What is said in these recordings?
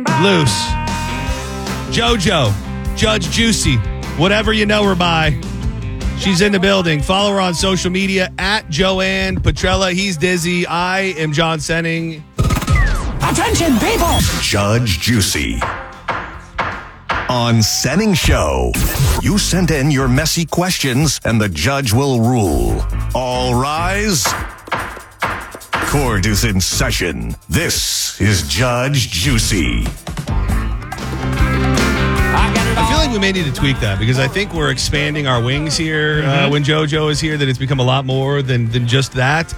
Loose. JoJo. Judge Juicy. Whatever you know her by. She's in the building. Follow her on social media at Joanne Petrella. He's Dizzy. I am John Senning. Attention, people! Judge Juicy. On Senning Show. You send in your messy questions and the judge will rule. All rise. Court is in session. This is Judge Juicy. I feel like we may need to tweak that because I think we're expanding our wings here when JoJo is here, that it's become a lot more than just that.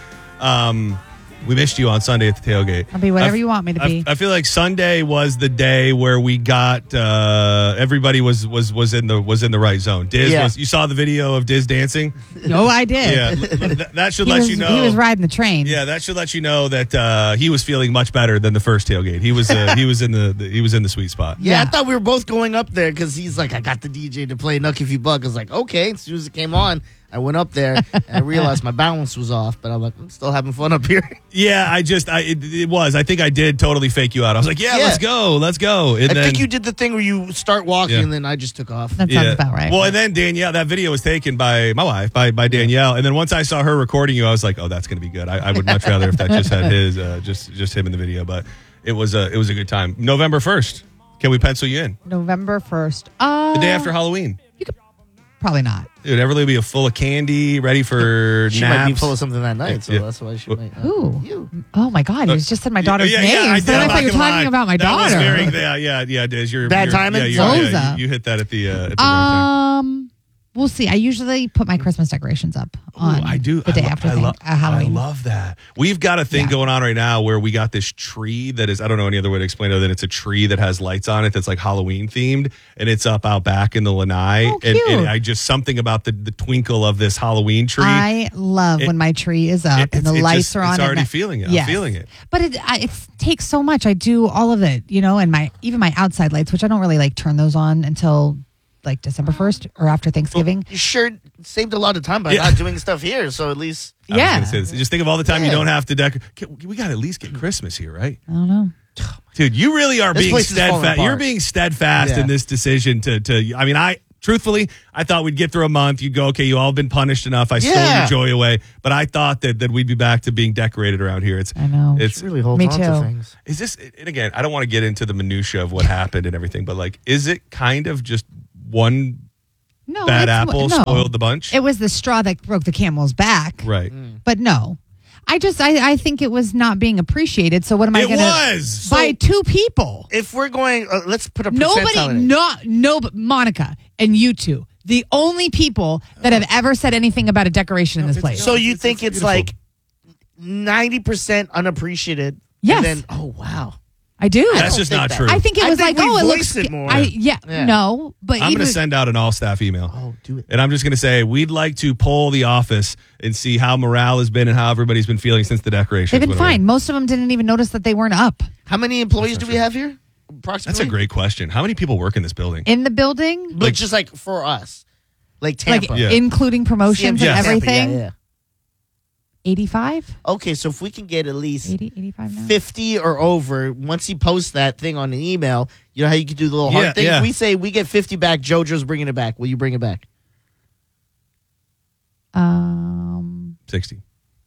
We missed you on Sunday at the tailgate. I'll be whatever you want me to be. I feel like Sunday was the day where we got everybody was in the right zone. Diz was. You saw the video of Diz dancing? Oh, I did. Yeah, that should let you know he was riding the train. Yeah, that should let you know that he was feeling much better than the first tailgate. He was he was in the sweet spot. Yeah, I thought we were both going up there because he's like, I got the DJ to play Nucky If You Buck. I was like, okay. As soon as it came on, I went up there and I realized my balance was off, but I'm like, I'm still having fun up here. Yeah, it was. I think I did totally fake you out. I was like, yeah. let's go. And I think you did the thing where you start walking and then I just took off. That sounds about right. Well, and then Danielle, that video was taken by my wife, by Danielle. And then once I saw her recording you, I was like, oh, that's going to be good. I would much rather if that just had his, just him in the video. But it was a good time. November 1st. Can we pencil you in? November 1st. The day after Halloween. You could probably not. Dude, Everly will be full of candy, ready for She naps. might be full of something that night, so that's why she might. Who? You. Oh my God! You just said my daughter's name. I did. I thought you were talking about my daughter. That was very, Diz. Bad timing? You hit that at the right time. We'll see. I usually put my Christmas decorations up on the day after Halloween. I love that. We've got a thing going on right now where we got this tree that is, I don't know any other way to explain it other than it's a tree that has lights on it that's like Halloween themed, and it's up out back in the lanai. Oh, cute. And I just, something about the twinkle of this Halloween tree. I love when my tree is up and the lights are on. It's already feeling it. Yes. I'm feeling it. But it takes so much. I do all of it, and even my outside lights, which I don't really like turn those on until like December 1st or after Thanksgiving. You sure saved a lot of time by not doing stuff here, so at least. I was gonna say this. Just think of all the time you don't have to decorate. We got to at least get Christmas here, right? I don't know. Dude, you really are being steadfast. You're being steadfast in this decision to. I mean, truthfully, I thought we'd get through a month. You'd go, okay, you all been punished enough. I stole your joy away. But I thought that we'd be back to being decorated around here. I know. It's really holding on to things. Is this, and again, I don't want to get into the minutia of what happened and everything, but like, is it kind of just one bad apple spoiled the bunch? It was the straw that broke the camel's back. Right. But no. I think it was not being appreciated. So what am I going to by two people? If we're going, let's put a but Monica and you two, the only people that have ever said anything about a decoration in this place. So you think it's like 90% unappreciated? Yes. And then, oh wow. I do. That's just not true. I think it was like, it looks it more. No, but I'm going to send out an all-staff email. Oh, do it. And I'm just going to say, we'd like to poll the office and see how morale has been and how everybody's been feeling since the decorations. They've been fine. Most of them didn't even notice that they weren't up. How many employees do we have here? Approximately? That's a great question. How many people work in this building? In the building? Like, just like for us. Like Tampa. Including promotions and everything? Yeah. 85? Okay, so if we can get at least 85 now? 50 or over, once he posts that thing on an email, you know how you can do the little heart thing? Yeah. If we say we get 50 back, JoJo's bringing it back. Will you bring it back? 60.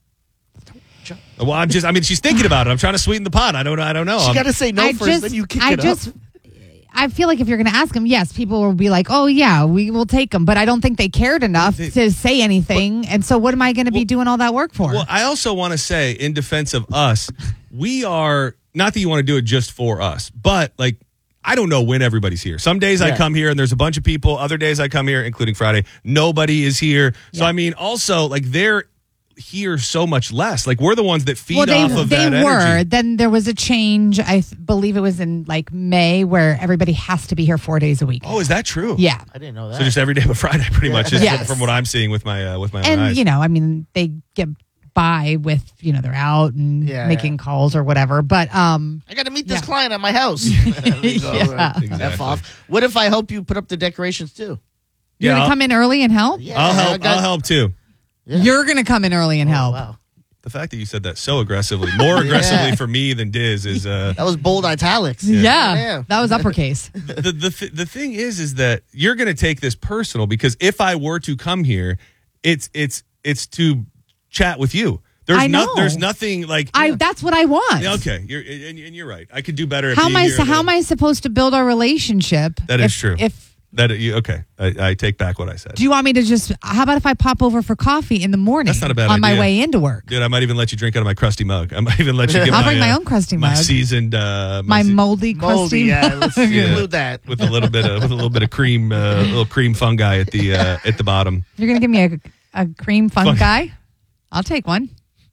Well, she's thinking about it. I'm trying to sweeten the pot. I don't know. She got to say no first, then you kick it up. I feel like if you're going to ask them, yes, people will be like, oh, yeah, we will take them. But I don't think they cared enough to say anything. And so what am I going to be doing all that work for? Well, I also want to say, in defense of us, we are, not that you want to do it just for us, but like, I don't know when everybody's here. Some days I come here and there's a bunch of people. Other days I come here, including Friday, nobody is here. So, I mean, also, like, they're here so much less. Like, we're the ones that feed off of that energy. They were. Then there was a change. I believe it was in like May where everybody has to be here 4 days a week. Oh, is that true? Yeah. I didn't know that. So just every day but Friday pretty much is from what I'm seeing with my own eyes. And, I mean, they get by with, they're out and making calls or whatever. But I got to meet this client at my house. Exactly. F off. What if I help you put up the decorations too? You're going to come in early and help? Yeah, I'll help too. Yeah. You're going to come in early and help. Wow. The fact that you said that so aggressively, more aggressively for me than Diz is That was bold italics. Yeah, that was uppercase. the thing is that you're going to take this personal because if I were to come here, it's to chat with you. I know. There's nothing like That's what I want. Okay, you're right. I could do better. At How being am I? here How am I supposed to build our relationship? That is true. If okay, I take back what I said. do you want me to just? How about if I pop over for coffee in the morning? That's not a bad on my idea. way into work. Dude, I might even let you drink out of my crusty mug. I might even let you get I'll bring my own crusty my mug. seasoned My moldy crusty. Yeah, mug. let's include that. with a little bit of cream, little cream fungi at the bottom. You're gonna give me a cream fungi? I'll take one.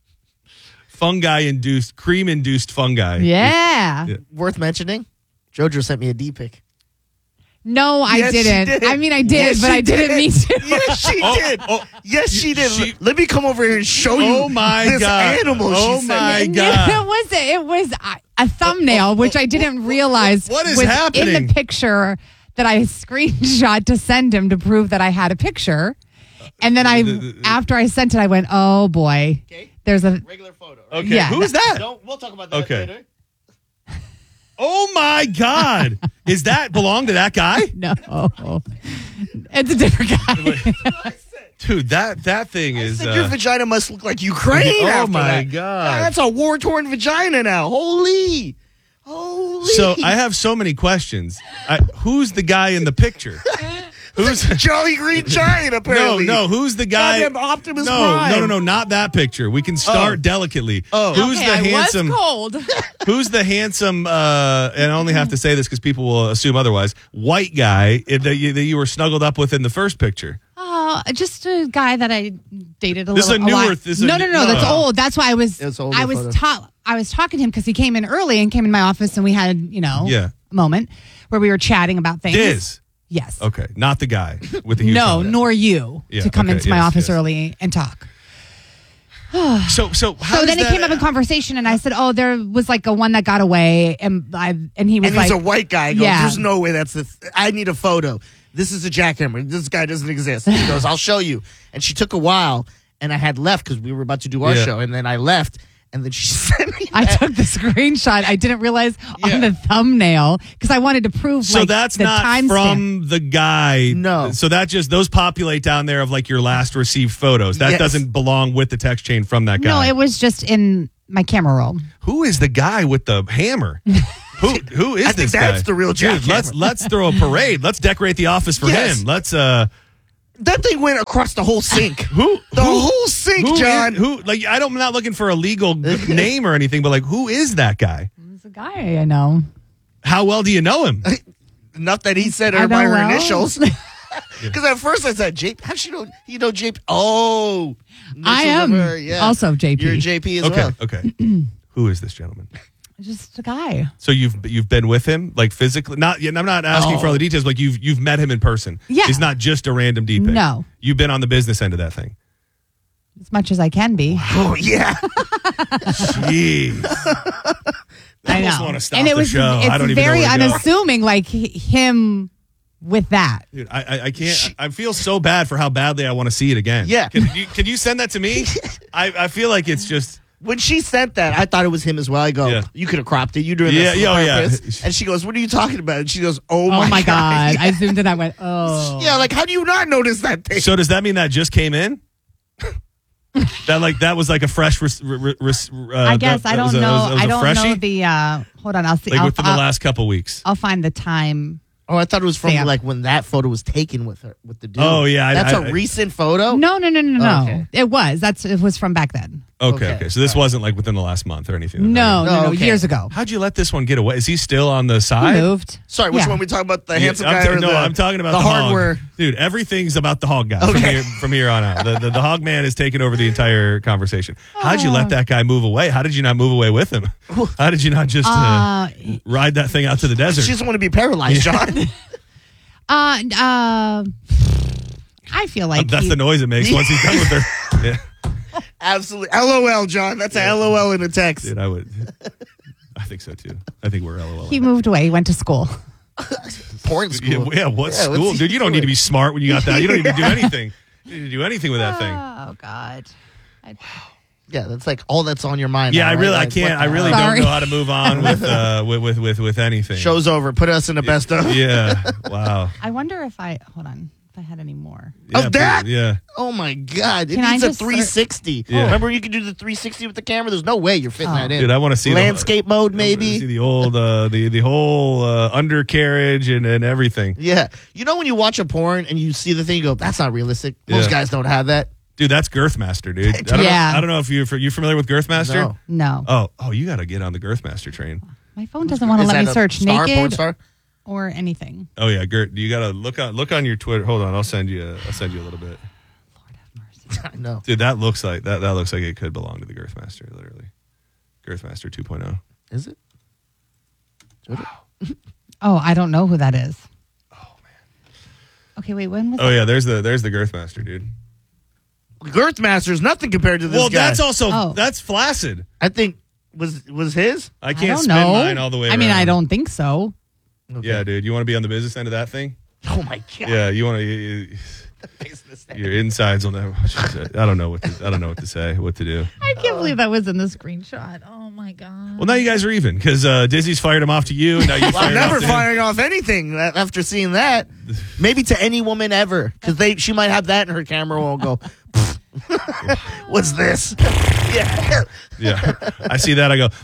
Cream induced fungi. Yeah. Worth mentioning, JoJo sent me a D pic. No, I Yes, she didn't. did. I mean, I did, Yes, but she I didn't did. mean to. Yes, she did. Yes, she did. Let me come over here and show you Oh my this God. animal Oh she my sent me. God. It was a thumbnail, which I didn't realize What is was happening? in the picture that I screenshot to send him to prove that I had a picture. And then after I sent it, I went, oh boy, Okay. there's a. Regular photo. Okay, Yeah, who's that? We'll talk about that Okay. later. Oh my God! Is that belong to that guy? No, it's a different guy. Dude, that thing is. Your vagina must look like Ukraine. Oh after my that. God. That's a war-torn vagina now. Holy. So I have so many questions. Who's the guy in the picture? Who's Jolly Green Giant, apparently. No, who's the guy? Goddamn Optimus Prime. No, not that picture. We can start delicately. Oh. Who's the handsome? I was cold. Who's the handsome? And I only have to say this because people will assume otherwise. White guy that you were snuggled up with in the first picture. Just a guy that I dated a This little. is a newer. while. This is No, a- that's old. That's why I was. It's older I was photo. I was talking to him because he came in early and came in my office and we had Yeah. a moment where we were chatting about things. Diz. Yes. Okay, not the guy with the huge. No, helmet. nor you Yeah, to come okay, into my yes, office yes. early and talk. So how So does then it that- came up in conversation, and I said, "Oh, there was like a one that got away," and he was And like, he's a white guy. He goes, Yeah. There's no way that's I need a photo. This is a jackhammer. This guy doesn't exist. He goes, I'll show you. And she took a while, and I had left because we were about to do our Yeah. show. And then I left, and then she sent me I that. took the screenshot. I didn't realize Yeah. on the thumbnail because I wanted to prove. So like, that's the not timestamp. from the guy. No. So that just those populate down there of like your last received photos. That Yes. doesn't belong with the text chain from that guy. No, it was just in my camera roll. Who is the guy with the hammer? Who is I think this that's guy? the real Dude, jackhammer. let's throw a parade. Let's decorate the office for Yes. him. Let's That thing went across the whole sink. who The whole sink, who John. is- who like I'm not looking for a legal name or anything, but like who is that guy? It's a guy I know. How well do you know him? Enough that he said I her by know her well. initials. Because at first I said, JP, how you know JP? Oh. I initials am of her, yeah. also JP. You're JP as Okay, well. okay. Who is this gentleman? Just a guy. So you've been with him like physically? Not. I'm not asking for all the details. But like you've met him in person. Yeah. He's not just a random D pic. No. You've been on the business end of that thing. As much as I can be. Oh, yeah. Jeez. I almost know. wanna stop and it the was show. it's I don't even know very where to go. unassuming, like him with that. Dude, I can't. I feel so bad for how badly I want to see it again. Yeah. Can you send that to me? I feel like it's just. When she sent that, I thought it was him as well. I go, Yeah. you could have cropped it. You doing Yeah, this yeah, on oh, yeah. purpose. And she goes, what are you talking about? And she goes, oh Oh my God. God. I zoomed in, I went, oh. Yeah, like, how do you not notice that thing? So does that mean that just came in? that was like a fresh. I guess I don't know. I don't know the hold on, I'll see. Like I'll, within the last couple weeks. I'll find the time. Oh, I thought it was from Stamp. like when that photo was taken with her, with the dude. Oh, yeah, That's I- a recent photo? No. Okay. It was from back then. Okay. Okay. So this wasn't like within the last month or anything. No, okay. years ago. How'd you let this one get away? Is he still on the He side? moved. Sorry, which Yeah. one we talking about? The Yeah, handsome guy or I'm talking about the the hog. hardware? Dude, everything's about the hog guy Okay. from here on out. The hog man is taking over the entire conversation. How'd you let that guy move away? How did you not move away with him? How did you not just ride that thing out to the desert? She doesn't want to be paralyzed, John. I feel like That's the noise it makes once he's done with her. Yeah. Absolutely. LOL, John. That's a LOL in a text. Dude, I think so too. I think we're LOL. he moved away. He went to school. Porn Yeah, school. what what's school? he Dude, you don't need to doing? be smart when you got that. You don't need to do anything. You need to do anything with that thing. Oh God. Yeah, that's like all that's on your mind. Yeah, now, I right? really, I Like, can't. what I the really hell? don't Sorry. know how to move on with anything. Show's over. Put us in the best of. Yeah. Wow. I wonder if I had any more. Yeah, Of that? Yeah. Oh my God! It Can I needs a just 360. Yeah. Remember, you could do the 360 with the camera. There's no way you're fitting that in. Dude, I want to see landscape mode, I wanna see maybe. the old, the whole undercarriage and everything. Yeah, you know when you watch a porn and you see the thing, you go, "That's not realistic." Most Yeah. guys don't have that. Dude, that's Girthmaster, dude. Yeah. I don't know if you familiar with Girthmaster. No. No. Oh, you got to get on the Girthmaster train. My phone doesn't want to Is let me that a search star, porn naked star? or anything. Oh yeah, Gert, you got to look on your Twitter. Hold on, I'll send you a little bit. Lord have mercy. I know. Dude, that looks like it could belong to the Girthmaster, literally. Girthmaster 2.0. Is it? Oh, I don't know who that is. Oh man. Okay, wait. When was? Oh yeah, there's the Girthmaster, dude. Girthmaster's nothing compared to this Well, guy. that's also Oh. that's flaccid. I think was his. I I can't don't spin know. mine all the way around. I mean, I don't think so. Yeah, dude, you want to be on the business end of that thing? Oh my God. Yeah, you want to. Business end. Your insides will never. I don't know what to say. What to do? I can't believe that was in the screenshot. Oh my god. Well, now you guys are even because Dizzy's fired him off to you, and now you Well, I'm fired never off to him. firing off anything after seeing that. Maybe to any woman ever, because she might have that in her camera and go, "What's this?" Yeah. Yeah, I see that. I go.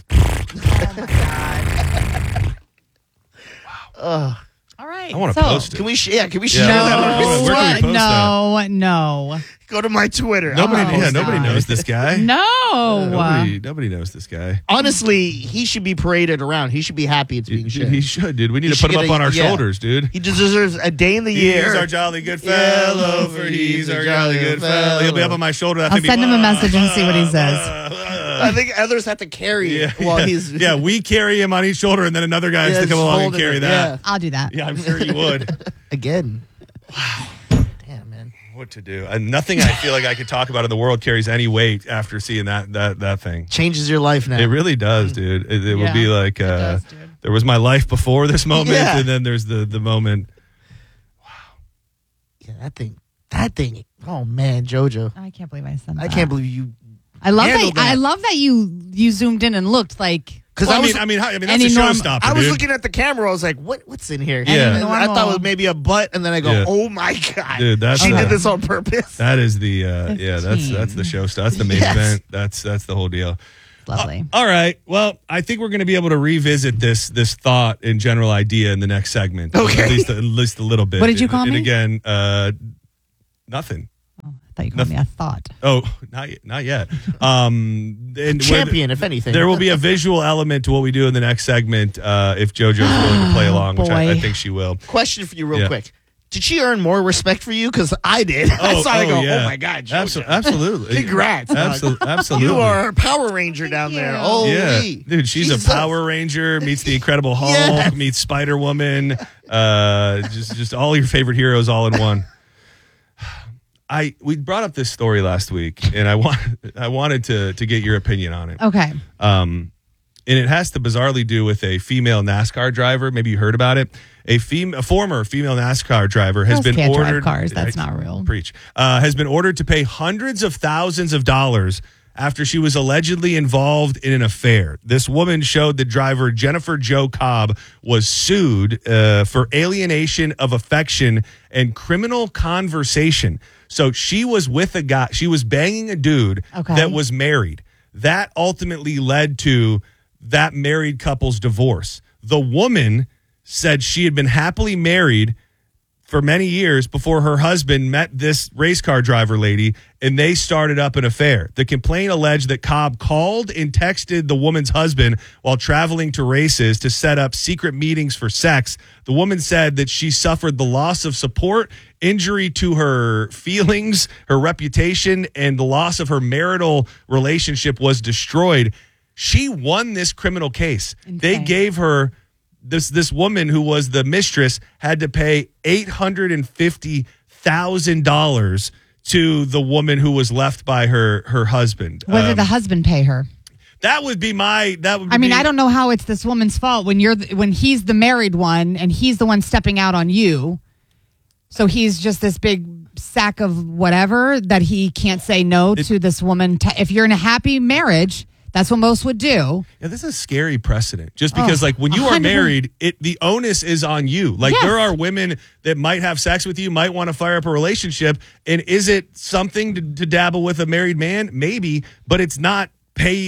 All right. I want to so, post it. Can we? Can we Yeah, share where that? can we post that? No. Go to my Twitter. Nobody, I'm gonna nobody post that. knows this guy. No. Nobody knows this guy. Honestly, he should be paraded around. He should be happy it's being Dude, shared. he should, dude. We need He to put should him up get on our yeah. shoulders, dude. He deserves a day in the year. He's our jolly good fellow, for he's our jolly good fellow. He'll be up on my shoulder. I'll send him a message and see what he says. I think others have to carry it while he's. Yeah, we carry him on each shoulder, and then another guy has to just come along and holding carry it, that. I'll do that. Yeah, I'm sure you would. Again. Wow. Damn, man. What to do? Nothing I feel like I could talk about in the world carries any weight after seeing that thing. Changes your life now. It really does, dude. It would Yeah, be like it does, dude. there was my life before this moment, Yeah. and then there's the moment. Yeah, that thing. Oh man, JoJo. I can't believe I sent that. I can't believe you. I love handled that. that. I love that you zoomed in and looked like. Because Well, I I mean, that's any a norm- showstopper, I was dude. looking at the camera. I was like, what's in here? Yeah. And I thought it was maybe a butt, and then I go, Yeah. oh my God. Dude, that's she the- did this on purpose. That is the yeah. That's 15. the show stuff. That's the main Yes. event. That's the whole deal. Lovely. All right. Well, I think we're going to be able to revisit this thought and general idea in the next segment. Okay. At least a little bit. What did you call and me? again, nothing. I thought you called me a thought. Oh, not yet. And Champion, if anything. there will be a visual element to what we do in the next segment if JoJo's willing to play along, which I boy. think she will. Question for you, real Yeah. quick. Did she earn more respect for you? Because I did. I saw I go, yeah. oh my God, JoJo. Absolutely. Congrats, dog. Absolutely. You are a Power Ranger down there. Oh, Yeah, dude, she's a Power Ranger, meets the Incredible Hulk, Yes. meets Spider Woman, just all your favorite heroes all in one. We brought up this story last week, and I wanted to get your opinion on it. Okay. And it has to bizarrely do with a female NASCAR driver. Maybe you heard about it. A former female NASCAR driver has Girls been can't drive ordered. cars. That's not real. Preach. Has been ordered to pay hundreds of thousands of dollars after she was allegedly involved in an affair. This woman showed that driver Jennifer Jo Cobb was sued for alienation of affection and criminal conversation. So she was with a guy. She was banging a dude Okay. that was married. That ultimately led to that married couple's divorce. The woman said she had been happily married for many years before her husband met this race car driver lady, and they started up an affair. The complaint alleged that Cobb called and texted the woman's husband while traveling to races to set up secret meetings for sex. The woman said that she suffered the loss of support, injury to her feelings, her reputation, and the loss of her marital relationship was destroyed. She won this criminal case. They Insane. gave her this woman who was the mistress had to pay $850,000 to the woman who was left by her husband. What did the husband pay her? That would be my. That would. I mean, be, I don't know how it's this woman's fault when when he's the married one and he's the one stepping out on you. So he's just this big sack of whatever that he can't say no to this woman. If you're in a happy marriage, that's what most would do. Yeah, this is a scary precedent. Just because, like, when you are 100%. married, the onus is on you. Like, Yes. there are women that might have sex with you, might want to fire up a relationship. And is it something to dabble with a married man? Maybe, but it's not pay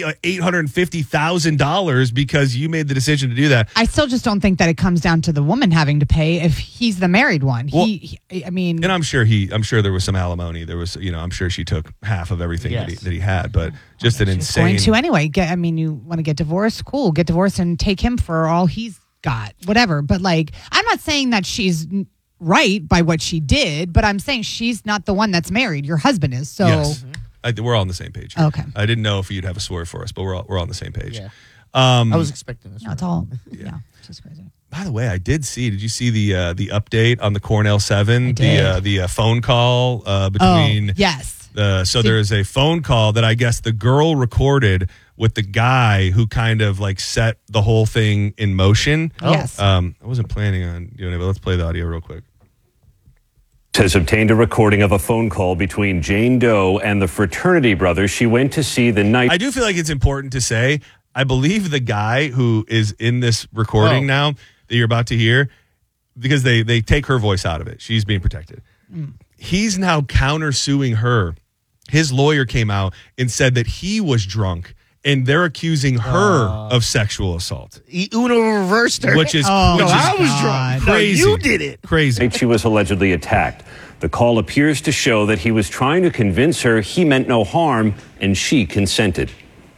$850,000 because you made the decision to do that. I still just don't think that it comes down to the woman having to pay if he's the married one. Well, I mean, And I'm sure there was some alimony. There was, I'm sure she took half of everything Yes. that he had, but just an insane. going to anyway. You want to get divorced? Cool, get divorced and take him for all he's got, whatever. But like, I'm not saying that she's right by what she did, but I'm saying she's not the one that's married. Your husband is. So Yes. We're all on the same page here. Okay. I didn't know if you'd have a swerve for us, but we're all on the same page. Yeah. I was expecting this. no, it's all it's just crazy. By the way, did you see the update on the Cornell 7? I did. The phone call between Yes. so there is a phone call that I guess the girl recorded with the guy who kind of like set the whole thing in motion. Yes. I wasn't planning on doing it, but let's play the audio real quick. Has obtained a recording of a phone call between Jane Doe and the fraternity brothers she went to see the night. I do feel like it's important to say, I believe the guy who is in this recording now that you're about to hear, because they take her voice out of it. She's being protected. He's now countersuing her. His lawyer came out and said that he was drunk and they're accusing her of sexual assault. Uno reversed her. Which is, Oh, which no, is I was drunk. No, crazy. you did it. Crazy. She was allegedly attacked. The call appears to show that he was trying to convince her he meant no harm and she consented.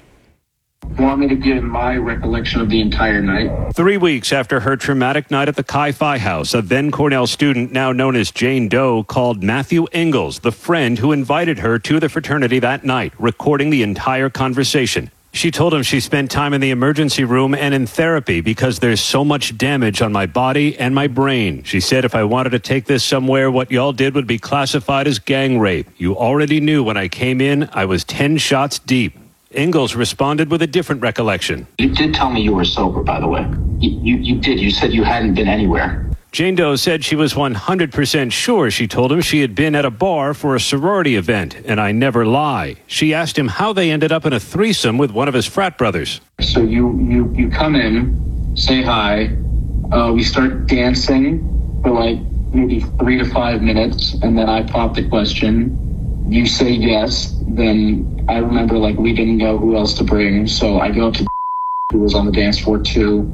Want me to give my recollection of the entire night? 3 weeks after her traumatic night at the Chi-Phi house, a then Cornell student, now known as Jane Doe, called Matthew Ingalls, the friend who invited her to the fraternity that night, recording the entire conversation. She told him she spent time in the emergency room and in therapy because there's so much damage on my body and my brain. She said if I wanted to take this somewhere, what y'all did would be classified as gang rape. You already knew when I came in, I was 10 shots deep. Ingalls responded with a different recollection. You did tell me you were sober, by the way. You did. You said you hadn't been anywhere. Jane Doe said she was 100% sure she told him she had been at a bar for a sorority event, and I never lie. She asked him how they ended up in a threesome with one of his frat brothers. So you come in, say hi. We start dancing for like maybe 3 to 5 minutes, and then I pop the question. You say yes. Then I remember like we didn't know who else to bring, so I go up to who was on the dance floor too.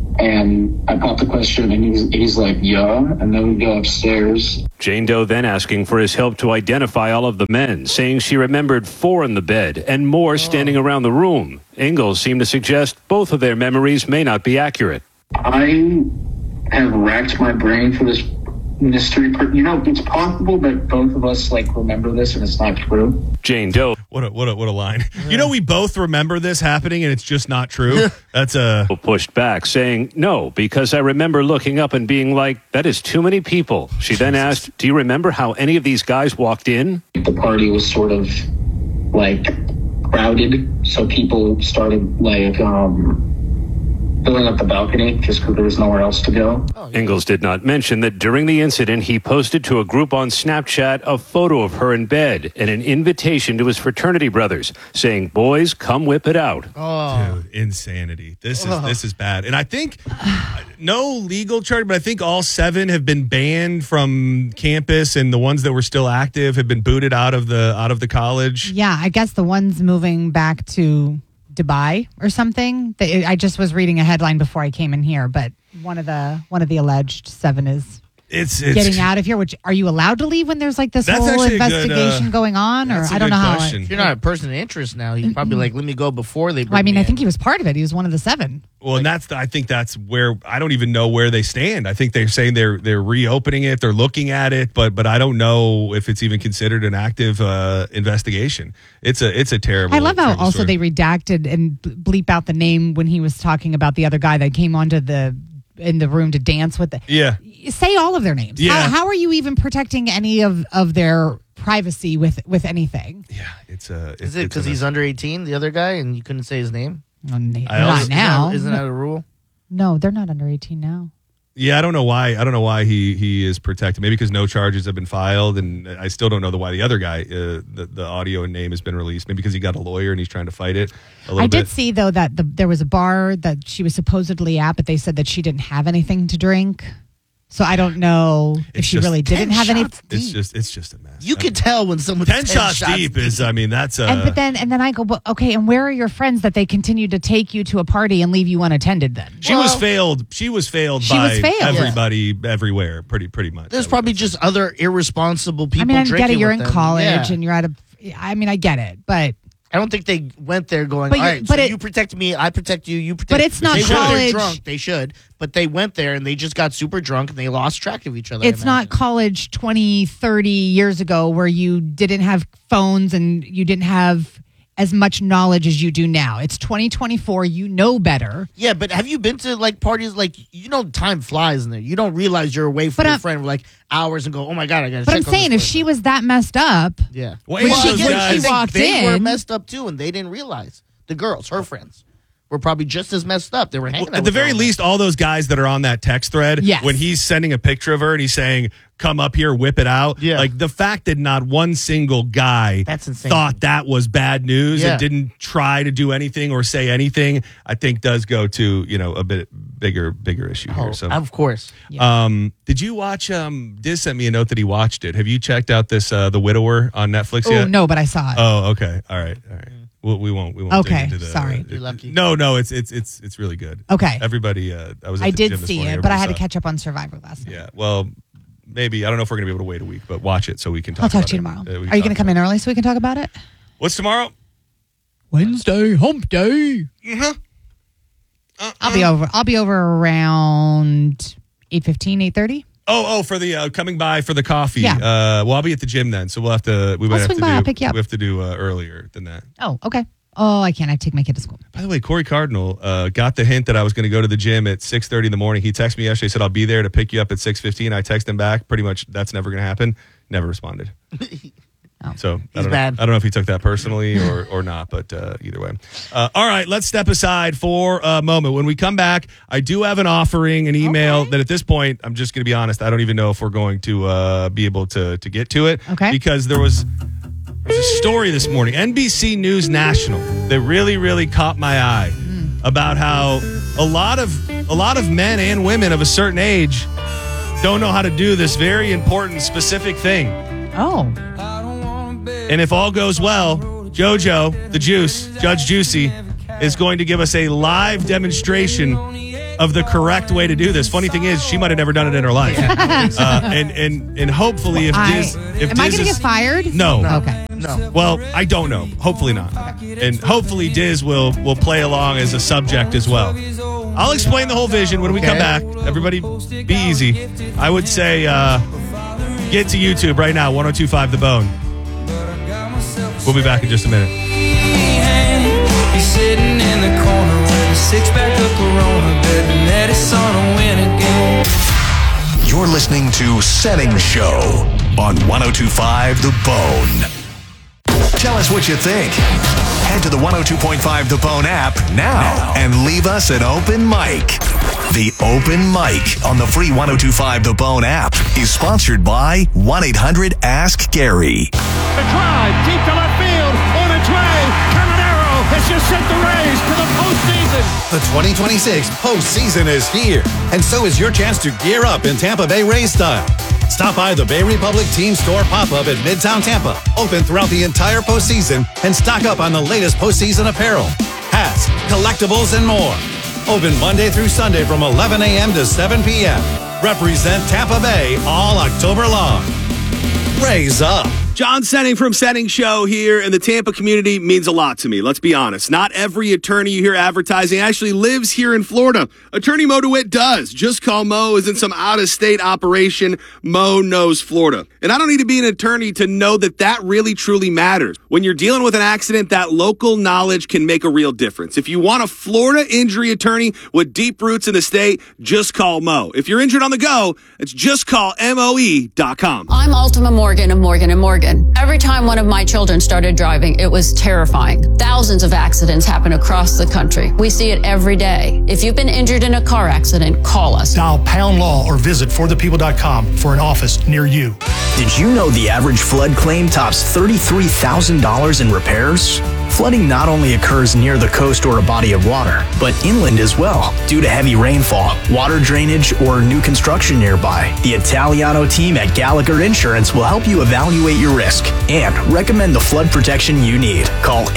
And I pop the question, and he's like, yeah. And then we go upstairs. Jane Doe then asking for his help to identify all of the men, saying she remembered 4 in the bed and more standing around the room. Ingalls seemed to suggest both of their memories may not be accurate. I have racked my brain for this mystery. It's possible that both of us like remember this, and it's not true. Jane Doe What a line. We both remember this happening and it's just not true. That's a pushed back, saying no, because I remember looking up and being like, that is too many people. She then asked, do you remember how any of these guys walked in? The party was sort of like crowded, so people started like filling up the balcony just because there was nowhere else to go. Ingalls did not mention that during the incident, he posted to a group on Snapchat a photo of her in bed and an invitation to his fraternity brothers, saying, boys, come whip it out. dude, insanity. This is bad. And I think no legal charge, but I think all 7 have been banned from campus, and the ones that were still active have been booted out of the college. Yeah, I guess the one's moving back to Dubai or something. I just was reading a headline before I came in here, but one of the alleged 7 is It's getting out of here. Which, are you allowed to leave when there's like this That's whole actually a good, investigation going on? Or that's a I don't good know how. question. If you're not a person of interest now, he's probably like, let me go before they bring Well, I mean, me I in. think he was part of it. He was one of the 7. Well, and I think that's where I don't even know where they stand. I think they're saying they're reopening it, they're looking at it, but I don't know if it's even considered an active investigation. It's a terrible. I love how terrible also story. they redacted and bleep out the name when he was talking about the other guy that came onto in the room to dance with. Yeah. Say all of their names. Yeah. How are you even protecting any of their privacy with anything? Yeah, Is it because he's under 18, the other guy, and you couldn't say his name? Not also- now. Isn't that a rule? No, they're not under 18 now. Yeah, I don't know why. I don't know why he is protected. Maybe because no charges have been filed, and I still don't know why the other guy, the audio and name has been released. Maybe because he got a lawyer and he's trying to fight it a little bit. I did see though that there was a bar that she was supposedly at, but they said that she didn't have anything to drink. So I don't know if she really didn't have any. It's just a mess. You can tell when someone's 10 shots deep is. I mean, that's and then I go, well, okay. And where are your friends that they continue to take you to a party and leave you unattended? Then She was failed by everybody everywhere. Pretty much. There's probably just other irresponsible people. I drinking get it. You're with in them. college and you're at a. I mean, I get it, but. I don't think they went there going, But all you- right, but so it- you protect me, I protect you, you protect But it's not they college. They're drunk, they should. But they went there and they just got super drunk and they lost track of each other. It's not college 20, 30 years ago where you didn't have phones and you didn't have as much knowledge as you do now. It's 2024. You know better. Yeah, but have you been to like parties like, time flies in there. You don't realize you're away from your friend for like hours and go, oh my God, I got to check But I'm on saying this if she was that messed up, Yeah. Well, when Well, she, those when guys- she walked they were in, messed up too and they didn't realize. The girls, her friends, were probably just as messed up. They were hanging out At the with her very all least, all those guys that are on that text thread, Yes. when he's sending a picture of her and he's saying, come up here, whip it out. Yeah. Like the fact that not one single guy That's insane. thought that was bad news Yeah. and didn't try to do anything or say anything, I think does go to, a bit bigger issue night. here. So, Of course. did you watch, Diz sent me a note that he watched it. Have you checked out this, The Widower on Netflix oh yet? no, but I saw it. Oh, okay. All right. We won't. Okay, dig into the, sorry. You're lucky. No, it's really good. Okay. Everybody, I was. At I the did gym this see morning. it, but I had to Everybody saw catch up on Survivor last it. night. Yeah. Well, maybe I don't know if we're gonna be able to wait a week, but watch it so we can talk. I'll talk about to you it. tomorrow. We can Are you going talk to come about in early so we can talk about it? it. What's tomorrow? Wednesday, hump day. I'll be over around 8:15, 8:30. Oh, for the coming by for the coffee. Yeah. Well, I'll be at the gym then, so we'll have to. We might I'll have swing to by, do. I'll pick you up. We have to do earlier than that. Oh, okay. Oh, I can't. I take my kid to school. By the way, Corey Cardinal got the hint that I was going to go to the gym at 6:30 in the morning. He texted me yesterday, said I'll be there to pick you up at 6:15. I texted him back. Pretty much, that's never going to happen. Never responded. So I don't bad. know. I don't know if he took that personally or not, but either way. All right, let's step aside for a moment. When we come back, I do have an offering, an email that at this point, I'm just going to be honest, I don't even know if we're going to be able to get to it. Okay. Because there's a story this morning, NBC News National, that really, really caught my eye about how a lot of men and women of a certain age don't know how to do this very important, specific thing. Oh, And if all goes well, JoJo, the Juice, Judge Juicy, is going to give us a live demonstration of the correct way to do this. Funny thing is, she might have never done it in her life. And hopefully, if Diz am I going to get fired? No. Okay. No. Well, I don't know. Hopefully not. And hopefully Diz will play along as a subject as well. I'll explain the whole vision when we come back. Everybody be easy. I would say get to YouTube right now, 102.5 The Bone. We'll be back in just a minute. He's sitting in the corner with a six-pack of Corona, betting that his son will win again. You're listening to Setting Show on 102.5 The Bone. Tell us what you think. Head to the 102.5 The Bone app now and leave us an open mic. The Open Mic on the free 102.5 The Bone app is sponsored by 1-800-ASK-GARY. The drive deep to left field on a drive. Caminero has just sent the Rays to the postseason. The 2026 postseason is here, and so is your chance to gear up in Tampa Bay Rays style. Stop by the Bay Republic Team Store pop-up at Midtown Tampa, open throughout the entire postseason, and stock up on the latest postseason apparel, hats, collectibles, and more. Open Monday through Sunday from 11 a.m. to 7 p.m. Represent Tampa Bay all October long. Raise up. John Senning from Senning Show here, and the Tampa community means a lot to me. Let's be honest. Not every attorney you hear advertising actually lives here in Florida. Attorney Mo DeWitt does. Just Call Mo isn't some out-of-state operation. Mo knows Florida. And I don't need to be an attorney to know that really truly matters. When you're dealing with an accident, that local knowledge can make a real difference. If you want a Florida injury attorney with deep roots in the state, just call Mo. If you're injured on the go, it's justcallmoe.com. I'm Altima Morgan of Morgan & Morgan. Oregon. Every time one of my children started driving, it was terrifying. Thousands of accidents happen across the country. We see it every day. If you've been injured in a car accident, call us. Dial Pound Law or visit forthepeople.com for an office near you. Did you know the average flood claim tops $33,000 in repairs? Flooding not only occurs near the coast or a body of water, but inland as well, due to heavy rainfall, water drainage, or new construction nearby. The Italiano team at Gallagher Insurance will help you evaluate your risk and recommend the flood protection you need. Call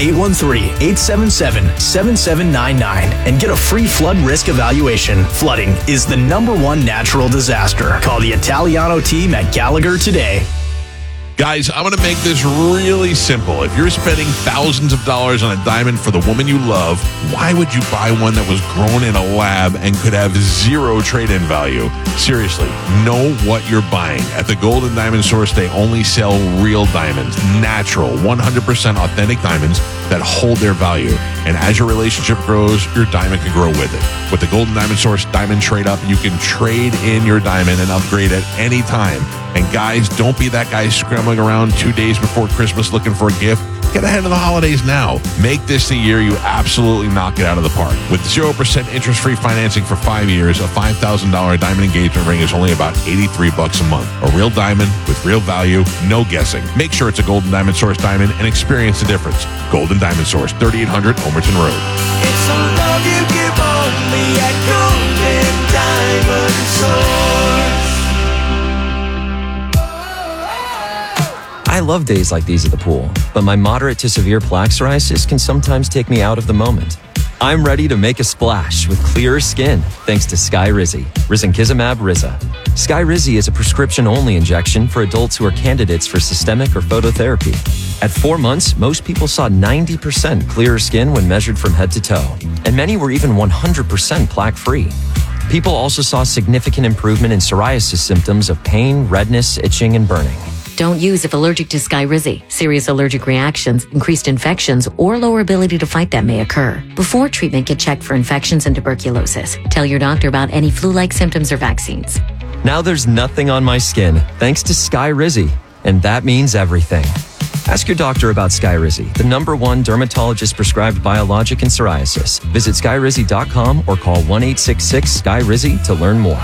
813-877-7799 and get a free flood risk evaluation. Flooding is the #1 natural disaster. Call the Italiano team at Gallagher today. Guys, I'm going to make this really simple. If you're spending thousands of dollars on a diamond for the woman you love, why would you buy one that was grown in a lab and could have zero trade-in value? Seriously, know what you're buying. At the Gold and Diamond Source, they only sell real diamonds, natural, 100% authentic diamonds that hold their value. And as your relationship grows, your diamond can grow with it. With the Gold and Diamond Source Diamond Trade Up, you can trade in your diamond and upgrade at any time. And guys, don't be that guy scrambling around 2 days before Christmas looking for a gift. Get ahead of the holidays now. Make this the year you absolutely knock it out of the park. With 0% interest-free financing for 5 years, a $5,000 diamond engagement ring is only about $83 a month. A real diamond with real value, no guessing. Make sure it's a Golden Diamond Source diamond and experience the difference. Golden Diamond Source, 3800 Homerton Road. It's some love you give only at Golden Diamond Source. I love days like these at the pool, but my moderate to severe plaque psoriasis can sometimes take me out of the moment. I'm ready to make a splash with clearer skin thanks to Skyrizi, Risankizumab Riza. Skyrizi is a prescription-only injection for adults who are candidates for systemic or phototherapy. At 4 months, most people saw 90% clearer skin when measured from head to toe, and many were even 100% plaque-free. People also saw significant improvement in psoriasis symptoms of pain, redness, itching, and burning. Don't use if allergic to Skyrizi. Serious allergic reactions, increased infections, or lower ability to fight them may occur. Before treatment, get checked for infections and tuberculosis. Tell your doctor about any flu-like symptoms or vaccines. Now there's nothing on my skin thanks to Skyrizi, and that means everything. Ask your doctor about Skyrizi, the #1 dermatologist-prescribed biologic in psoriasis. Visit Skyrizi.com or call 1-866-SKY-RIZI to learn more.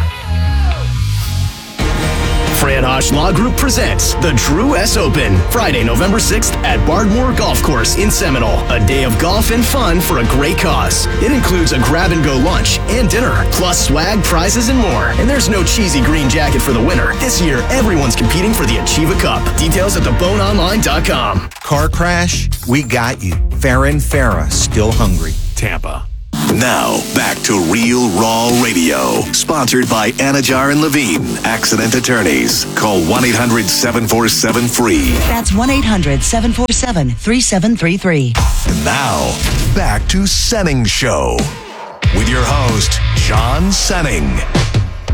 Fran Hosh Law Group presents the Drew S. Open, Friday, November 6th at Bardmore Golf Course in Seminole. A day of golf and fun for a great cause. It includes a grab-and-go lunch and dinner, plus swag, prizes, and more. And there's no cheesy green jacket for the winner. This year, everyone's competing for the Achieva Cup. Details at theboneonline.com. Car crash? We got you. Farron Farah, still hungry. Tampa. Now, back to Real Raw Radio. Sponsored by Anajar and Levine, Accident Attorneys. Call 1-800-747-FREE. That's 1-800-747-3733. And now, back to Senning Show. With your host, John Senning.